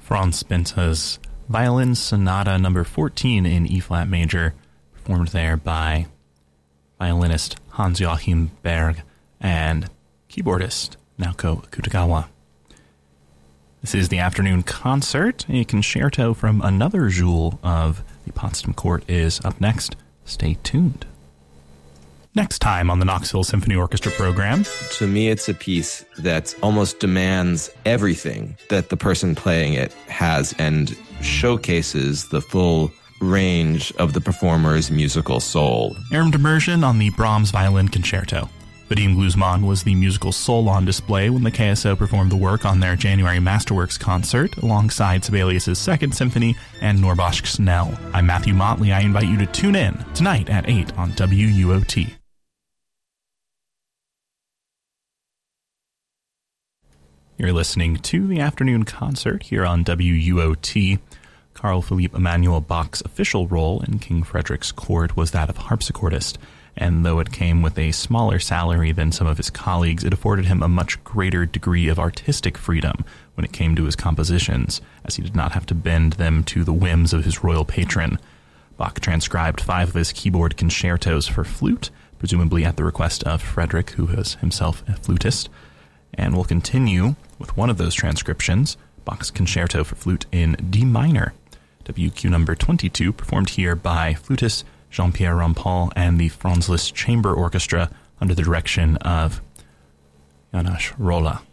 Franz Binta's Violin Sonata number 14 in E-flat major, performed there by violinist Hans-Joachim Berg and keyboardist Naoko Akutagawa. This is the afternoon concert. A concerto from another jewel of the Potsdam Court is up next. Stay tuned. Next time on the Knoxville Symphony Orchestra program. To me, it's a piece that almost demands everything that the person playing it has and showcases the full range of the performer's musical soul. Armed immersion on the Brahms Violin Concerto. Vadim Gluzman was the musical soul on display when the KSO performed the work on their January Masterworks concert alongside Sibelius' Second Symphony and Norbosch Snell. I'm Matthew Motley. I invite you to tune in tonight at 8 on WUOT. You're listening to the afternoon concert here on WUOT. Carl Philipp Emanuel Bach's official role in King Frederick's court was that of harpsichordist, and though it came with a smaller salary than some of his colleagues, it afforded him a much greater degree of artistic freedom when it came to his compositions, as he did not have to bend them to the whims of his royal patron. Bach transcribed 5 of his keyboard concertos for flute, presumably at the request of Frederick, who was himself a flutist, and we'll continue with one of those transcriptions, Bach's Concerto for Flute in D minor, WQ number 22, performed here by flutist Jean-Pierre Rampal and the Franz Liszt Chamber Orchestra under the direction of Janos Rolla.